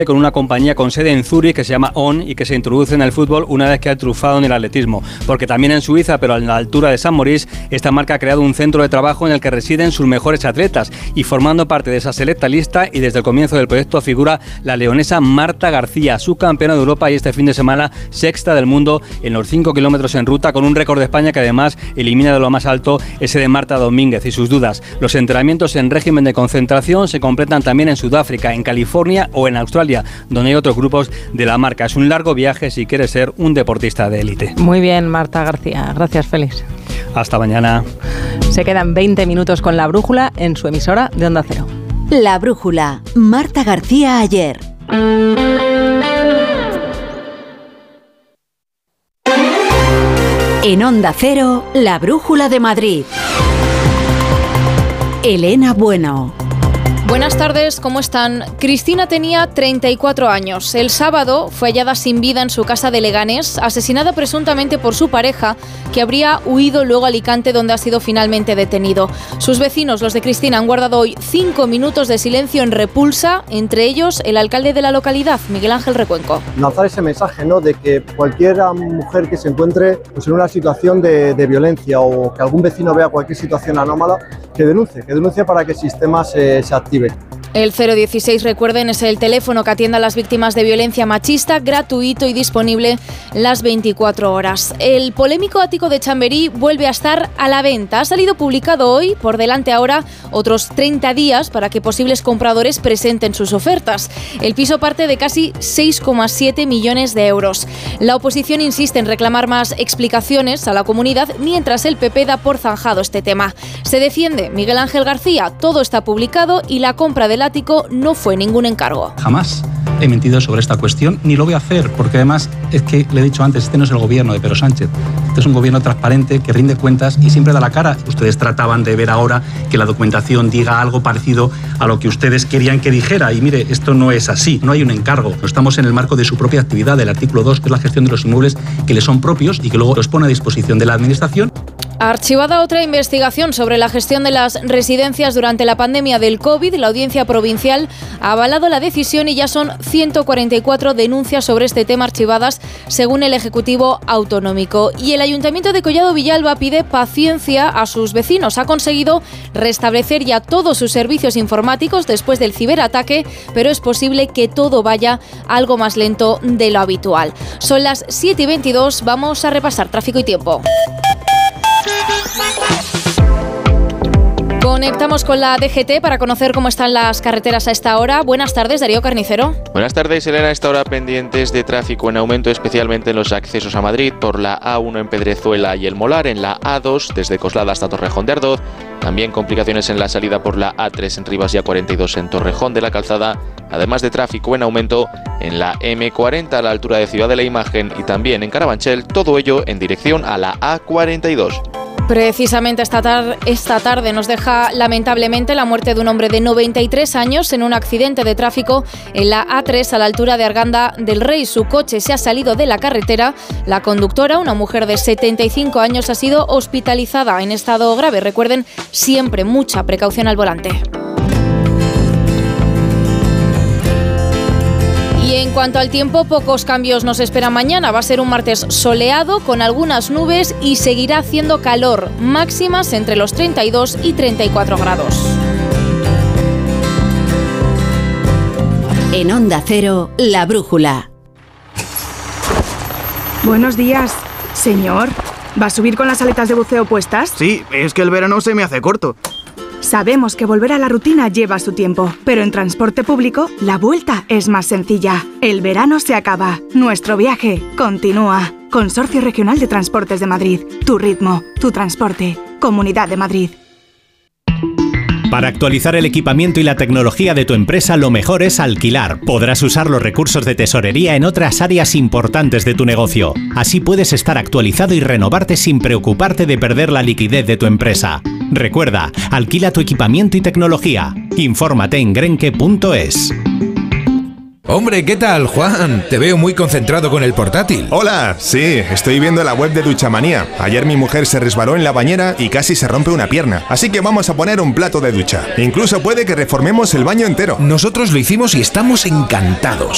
con una compañía con sede en Zúrich que se llama On y que se introduce en el fútbol una vez que ha triunfado en el atletismo. Porque también en Suiza, pero a la altura de San Maurice, esta marca ha creado un centro de trabajo en el que residen sus mejores atletas, y formando parte de esa selecta lista y desde el comienzo del proyecto figura la leonesa Marta García, subcampeona de Europa y este fin de semana sexta del mundo en los 5 kilómetros en ruta, con un récord de España que además elimina de lo más alto ese de Marta Domínguez y sus dudas. Los entrenamientos en régimen de concentración se completan también en Sudáfrica, en California o en Australia, donde hay otros grupos de la marca. Es un largo viaje si quieres ser un deportista de élite. Muy bien, Marta García. Gracias, Félix. Hasta mañana. Se quedan 20 minutos con La Brújula en su emisora de Onda Cero. La Brújula. Marta García ayer. En Onda Cero, La Brújula de Madrid. Elena Bueno. Buenas tardes, ¿cómo están? Cristina tenía 34 años. El sábado fue hallada sin vida en su casa de Leganés, asesinada presuntamente por su pareja, que habría huido luego a Alicante, donde ha sido finalmente detenido. Sus vecinos, los de Cristina, han guardado hoy 5 minutos de silencio en repulsa, entre ellos el alcalde de la localidad, Miguel Ángel Recuenco. Lanzar ese mensaje, ¿no?, de que cualquier mujer que se encuentre pues, en una situación de violencia, o que algún vecino vea cualquier situación anómala, que denuncie para que el sistema se active. El 016, recuerden, es el teléfono que atiende a las víctimas de violencia machista, gratuito y disponible las 24 horas. El polémico ático de Chamberí vuelve a estar a la venta. Ha salido publicado hoy, por delante ahora otros 30 días para que posibles compradores presenten sus ofertas. El piso parte de casi 6,7 millones de euros. La oposición insiste en reclamar más explicaciones a la comunidad, mientras el PP da por zanjado este tema. Se defiende Miguel Ángel García, todo está publicado y la compra del ático no fue ningún encargo. Jamás he mentido sobre esta cuestión, ni lo voy a hacer, porque además es que le he dicho antes, este no es el gobierno de Pedro Sánchez, este es un gobierno transparente que rinde cuentas y siempre da la cara. Ustedes trataban de ver ahora que la documentación diga algo parecido a lo que ustedes querían que dijera, y mire, esto no es así, no hay un encargo. Estamos en el marco de su propia actividad, del artículo 2, que es la gestión de los inmuebles que le son propios y que luego los pone a disposición de la administración. Archivada otra investigación sobre la gestión de las residencias durante la pandemia del COVID, la Audiencia Provincial ha avalado la decisión y ya son 144 denuncias sobre este tema archivadas, según el Ejecutivo Autonómico. Y el Ayuntamiento de Collado Villalba pide paciencia a sus vecinos. Ha conseguido restablecer ya todos sus servicios informáticos después del ciberataque, pero es posible que todo vaya algo más lento de lo habitual. Son las 7:22, vamos a repasar tráfico y tiempo. Conectamos con la DGT para conocer cómo están las carreteras a esta hora. Buenas tardes, Darío Carnicero. Buenas tardes, Elena. A esta hora pendientes de tráfico en aumento, especialmente en los accesos a Madrid, por la A1 en Pedrezuela y El Molar, en la A2 desde Coslada hasta Torrejón de Ardoz. También complicaciones en la salida por la A3 en Rivas y A42 en Torrejón de la Calzada. Además de tráfico en aumento en la M40 a la altura de Ciudad de la Imagen y también en Carabanchel, todo ello en dirección a la A42. Precisamente esta tarde nos deja lamentablemente la muerte de un hombre de 93 años en un accidente de tráfico en la A3 a la altura de Arganda del Rey. Su coche se ha salido de la carretera. La conductora, una mujer de 75 años, ha sido hospitalizada en estado grave. Recuerden, siempre mucha precaución al volante. Y en cuanto al tiempo, pocos cambios nos esperan mañana. Va a ser un martes soleado con algunas nubes y seguirá haciendo calor, máximas entre los 32 y 34 grados. En Onda Cero, La Brújula. Buenos días, señor. ¿Va a subir con las aletas de buceo puestas? Sí, es que el verano se me hace corto. Sabemos que volver a la rutina lleva su tiempo, pero en transporte público la vuelta es más sencilla. El verano se acaba, nuestro viaje continúa. Consorcio Regional de Transportes de Madrid. Tu ritmo, tu transporte. Comunidad de Madrid. Para actualizar el equipamiento y la tecnología de tu empresa, lo mejor es alquilar. Podrás usar los recursos de tesorería en otras áreas importantes de tu negocio. Así puedes estar actualizado y renovarte sin preocuparte de perder la liquidez de tu empresa. Recuerda, alquila tu equipamiento y tecnología. Infórmate en grenke.es. Hombre, ¿qué tal, Juan? Te veo muy concentrado con el portátil. Hola, sí, estoy viendo la web de Duchamanía. Ayer mi mujer se resbaló en la bañera y casi se rompe una pierna. Así que vamos a poner un plato de ducha. Incluso puede que reformemos el baño entero. Nosotros lo hicimos y estamos encantados.